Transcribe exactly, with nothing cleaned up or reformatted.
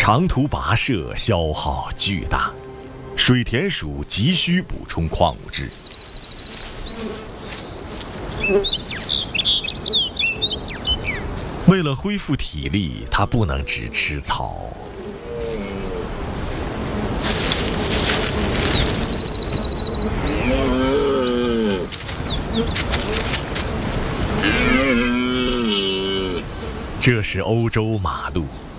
长途跋涉消耗巨大，水田鼠急需补充矿物质。为了恢复体力，它不能只吃草。这是欧洲马鹿，